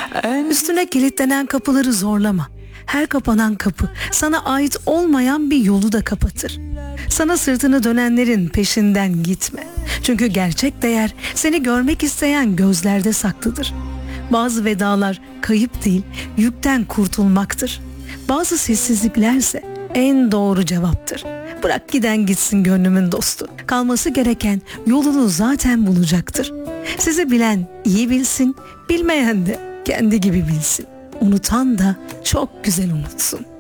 Üstüne kilitlenen kapıları zorlama. Her kapanan kapı sana ait olmayan bir yolu da kapatır. Sana sırtını dönenlerin peşinden gitme. Çünkü gerçek değer seni görmek isteyen gözlerde saklıdır. Bazı vedalar kayıp değil, yükten kurtulmaktır. Bazı sessizliklerse en doğru cevaptır. Bırak giden gitsin gönlümün dostu. Kalması gereken yolunu zaten bulacaktır. Sizi bilen iyi bilsin, bilmeyen de kendi gibi bilsin. Unutan da çok güzel unutsun.